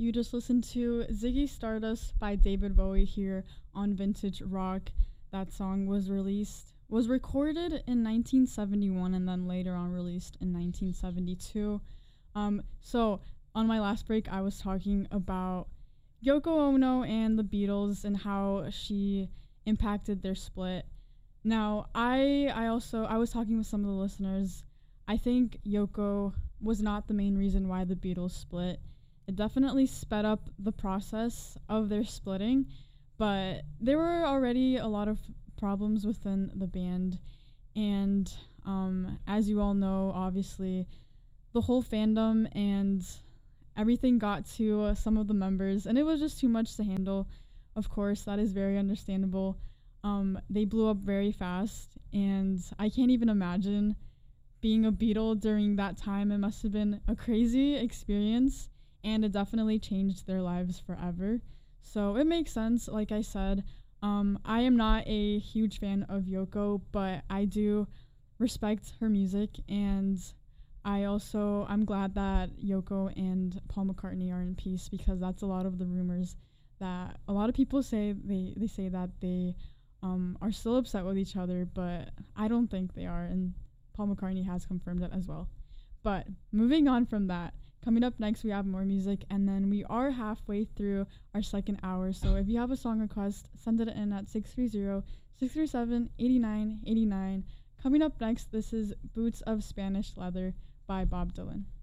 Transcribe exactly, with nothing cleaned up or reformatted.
You just listened to Ziggy Stardust by David Bowie here on Vintage Rock. That song was released, was recorded in nineteen seventy-one and then later on released in nineteen seventy-two. Um, so on my last break, I was talking about Yoko Ono and the Beatles and how she impacted their split. Now, I I also I was talking with some of the listeners. I think Yoko was not the main reason why the Beatles split. It definitely sped up the process of their splitting, but there were already a lot of problems within the band, and um, as you all know, obviously, the whole fandom and everything got to uh, some of the members, and it was just too much to handle. Of course, that is very understandable. Um, they blew up very fast, and I can't even imagine being a Beatle during that time. It must have been a crazy experience, and it definitely changed their lives forever. So it makes sense, like I said. Um, I am not a huge fan of Yoko, but I do respect her music, and I also, I'm glad that Yoko and Paul McCartney are in peace, because that's a lot of the rumors that a lot of people say. They, they say that they um, are still upset with each other, but I don't think they are, and Paul McCartney has confirmed it as well. But moving on from that, coming up next, we have more music, and then we are halfway through our second hour. So if you have a song request, send it in at six three zero, six three seven, eight nine eight nine. Coming up next, this is Boots of Spanish Leather by Bob Dylan.